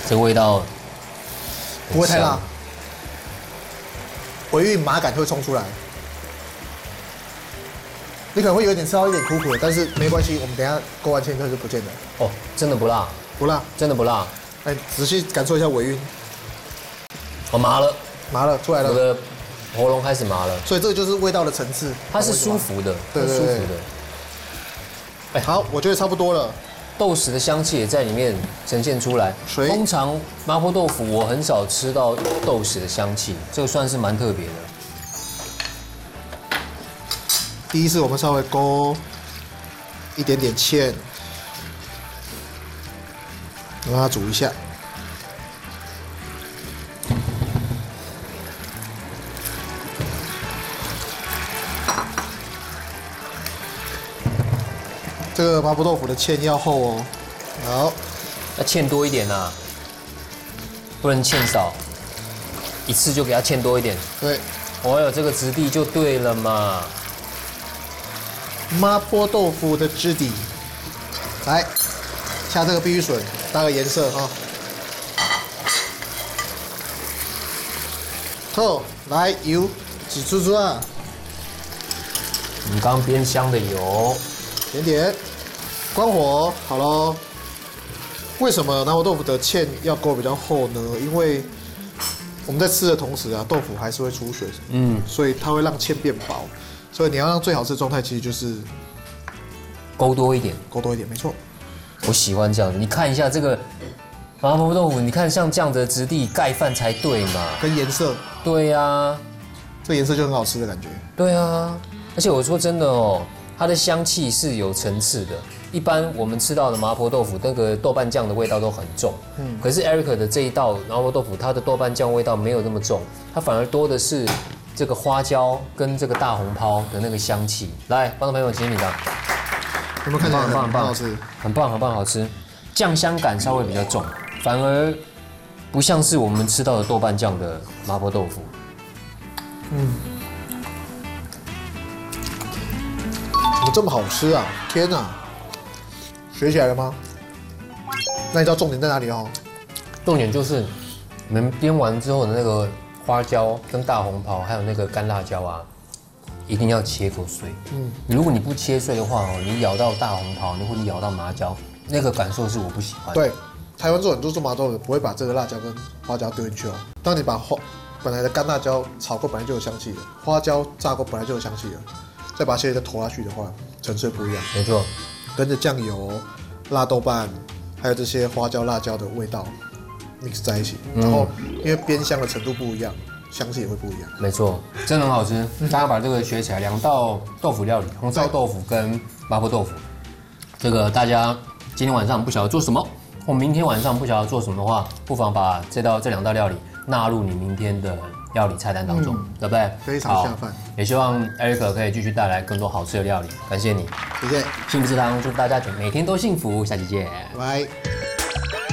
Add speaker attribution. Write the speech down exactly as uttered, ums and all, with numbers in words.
Speaker 1: 这个味道
Speaker 2: 不会太辣，尾韵麻感会冲出来。你可能会有点吃到一点苦苦的，但是没关系，我们等一下勾完芡之后就不见了。
Speaker 1: 哦，真的不辣，
Speaker 2: 不辣，
Speaker 1: 真的不辣。
Speaker 2: 哎，仔细感受一下尾韵。
Speaker 1: 哦，麻了，
Speaker 2: 麻了，出来了。
Speaker 1: 我的喉咙开始麻了。
Speaker 2: 所以这个就是味道的层次，
Speaker 1: 它是舒服的，
Speaker 2: 对对对，
Speaker 1: 舒服的。
Speaker 2: 哎，好，我觉得差不多了。
Speaker 1: 豆豉的香气也在里面呈现出来。通常麻婆豆腐我很少吃到豆豉的香气，这个算是蛮特别的。
Speaker 2: 第一次我们稍微勾一点点芡，让它煮一下。这个麻婆豆腐的芡要厚哦，好，
Speaker 1: 要芡多一点啊，不能芡少，一次就给它芡多一点。
Speaker 2: 对，
Speaker 1: 哦哟，这个质地就对了嘛。
Speaker 2: 麻婆豆腐的质地，来下这个必须笋，搭个颜色哈。透，来油，几珠珠啊？
Speaker 1: 我们刚刚煸香的油，
Speaker 2: 点点，关火，好喽。为什么麻婆豆腐的芡要勾比较厚呢？因为我们在吃的同时啊，豆腐还是会出水，嗯，所以它会让芡变薄。所以你要让最好吃的状态，其实就是
Speaker 1: 勾多一点，
Speaker 2: 勾多一点，没错。
Speaker 1: 我喜欢这样子，你看一下这个麻婆豆腐，你看像这样的质地盖饭才对嘛，
Speaker 2: 跟颜色，
Speaker 1: 对呀、啊，
Speaker 2: 这颜色就很好吃的感觉。
Speaker 1: 对啊，而且我说真的哦，它的香气是有层次的。一般我们吃到的麻婆豆腐，那个豆瓣酱的味道都很重，嗯，可是 Eric 的这一道麻婆豆腐，它的豆瓣酱味道没有那么重，它反而多的是这个花椒跟这个大红袍的那个香气。来，观众朋友，请你的，
Speaker 2: 有没有看起来
Speaker 1: 很棒很棒，
Speaker 2: 好吃？
Speaker 1: 很棒很棒，好吃。酱香感稍微比较重，反而不像是我们吃到的豆瓣酱的麻婆豆腐。
Speaker 2: 嗯，怎么这么好吃啊？天哪，学起来了吗？那你知道重点在哪里哦？
Speaker 1: 重点就是你们煸完之后的那个花椒跟大红袍，还有那个干辣椒啊，一定要切口碎。嗯，如果你不切碎的话哦，你咬到大红袍，或者咬到麻椒，那个感受是我不喜欢的。
Speaker 2: 对，台湾做很多做麻豆的不会把这个辣椒跟花椒丢进去哦。当你把花本来的干辣椒炒过，本来就有香气的；花椒炸过，本来就有香气的。再把这些再投下去的话，层次不一样。
Speaker 1: 没错，
Speaker 2: 跟着酱油、辣豆瓣，还有这些花椒、辣椒的味道 mix 在一起，嗯、然后因为煸香的程度不一样，香气也会不一样。
Speaker 1: 没错，真的很好吃。大家把这个学起来，两道豆腐料理，红烧豆腐跟麻婆豆腐。这个大家今天晚上不晓得做什么，或明天晚上不晓得做什么的话，不妨把这道这两道料理纳入你明天的料理菜单当中，嗯、对不对？
Speaker 2: 非常下饭。
Speaker 1: 也希望 Eric 可以继续带来更多好吃的料理，感谢你，
Speaker 2: 谢谢。
Speaker 1: 幸福食堂祝大家每天都幸福，下期见，
Speaker 2: 拜。